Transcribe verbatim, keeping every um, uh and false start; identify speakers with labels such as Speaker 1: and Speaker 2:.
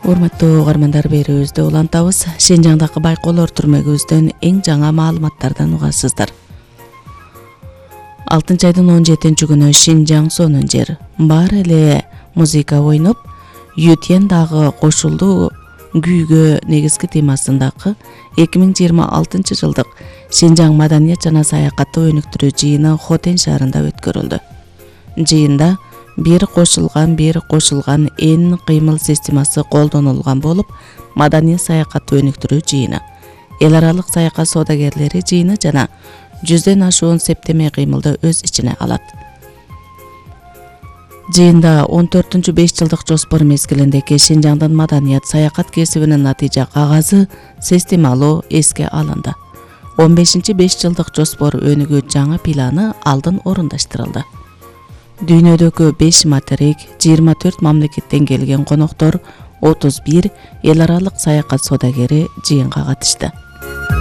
Speaker 1: Урматтуу угармандар, берүүбүздө улантабыз. Шинжаңдагы байкоолор түрмөгүбүздөн эң жаңа маалыматтардан угасыздар. алтынчы айдын он жетинчи күнү Шинжаң сонун жер. Бар эле музыка ойноп, Ютен дагы кошулду күйгө негизги темасындагы эки миң жыйырма алтынчы жылдык Шинжаң маданият жана саякатты өнүктүрүү жыйыны Хотен шаарында өткөрүлдү. Жыйында бир кошулган бир кошулган эн кыймыл системасы колдонулган болуп, маданий саякатты өнүктүрүү жыйыны, эл аралык саякат соодагерлери жыйыны жана жүздөн ашуун септеме кыймылды өз ичине алат. Жыйында он төртүнчү беш жылдык жоспор мезгилиндеги Шинжаңдын маданият саякат кесибинин натыйжа кагазы системалуу эске алынды. он бешинчи беш жылдык жоспор өнүгүү жаңы планы алдын орундаштырылды. Дүйнөдөгү беш материк, жыйырма төрт мамлекеттен келген коноктор, отуз бир эл аралык саякат соодагери жыйынга катышты.